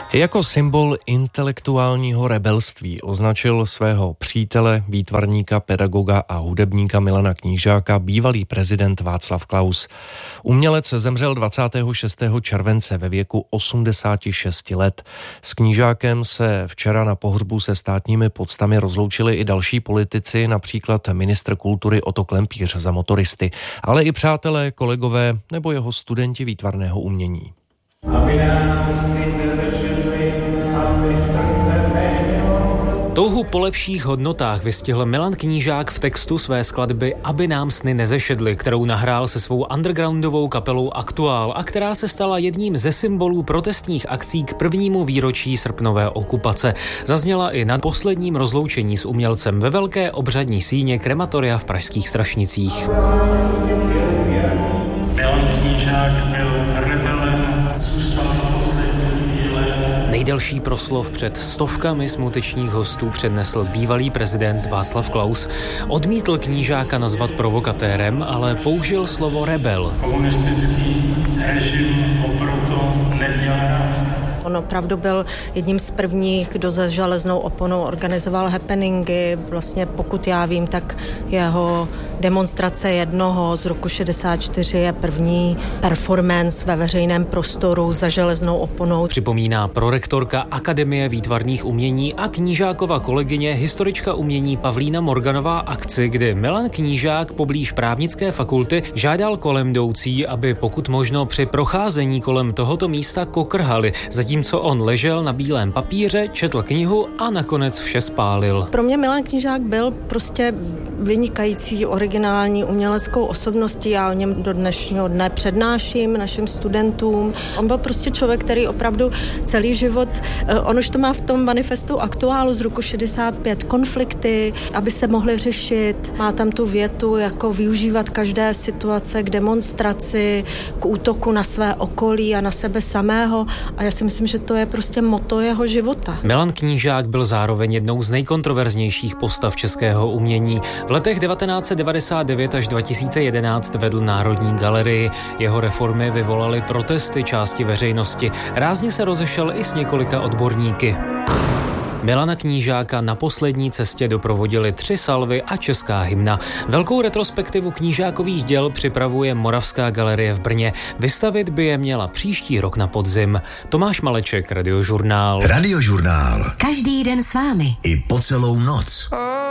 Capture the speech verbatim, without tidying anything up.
Jako symbol intelektuálního rebelství označil svého přítele, výtvarníka, pedagoga a hudebníka Milana Knížáka bývalý prezident Václav Klaus. Umělec zemřel dvacátého šestého července ve věku osmdesáti šesti let. S Knížákem se včera na pohřbu se státními poctami rozloučili i další politici, například ministr kultury Otto Klempíř za motoristy, ale i přátelé, kolegové nebo jeho studenti výtvarného umění. Aby nás nezešli, aby srdce nemělo. Touhu po lepších hodnotách vystihl Milan Knížák v textu své skladby Aby nám sny nezešedly, kterou nahrál se svou undergroundovou kapelou Aktuál a která se stala jedním ze symbolů protestních akcí k prvnímu výročí srpnové okupace. Zazněla i na posledním rozloučení s umělcem ve velké obřadní síně krematoria v pražských Strašnicích. Milan Knížák byl rebelem, zůstal na poslední chvíle. Nejdelší proslov před stovkami smutečních hostů přednesl bývalý prezident Václav Klaus. Odmítl Knížáka nazvat provokatérem, ale použil slovo rebel. Komunistický režim ho proto neměl rád. On opravdu byl jedním z prvních, kdo za železnou oponou organizoval happeningy. Vlastně pokud já vím, tak jeho demonstrace jednoho z roku šedesát čtyři je první performance ve veřejném prostoru za železnou oponou. Připomíná prorektorka Akademie výtvarných umění a Knížákova kolegyně, historička umění Pavlína Morganová akci, kdy Milan Knížák poblíž právnické fakulty žádal kolem jdoucí, aby pokud možno při procházení kolem tohoto místa kokrhali, zatímco on ležel na bílém papíře, četl knihu a nakonec vše spálil. Pro mě Milan Knížák byl prostě vynikající originální uměleckou osobností. Já o něm do dnešního dne přednáším našim studentům. On byl prostě člověk, který opravdu celý život, on už to má v tom manifestu Aktuálu z roku šedesát pět, konflikty, aby se mohly řešit. Má tam tu větu, jako využívat každé situace k demonstraci, k útoku na své okolí a na sebe samého. A já si myslím, že to je prostě motto jeho života. Milan Knížák byl zároveň jednou z nejkontroverznějších postav českého umění. V letech devatenáct set devadesát devět až dva tisíce jedenáct vedl Národní galerii. Jeho reformy vyvolaly protesty části veřejnosti. Rázně se rozešel i s několika odborníky. Milana Knížáka na poslední cestě doprovodili tři salvy a česká hymna. Velkou retrospektivu Knížákových děl připravuje Moravská galerie v Brně. Vystavit by je měla příští rok na podzim. Tomáš Maleček, Radiožurnál. Radiožurnál. Každý den s vámi. I po celou noc.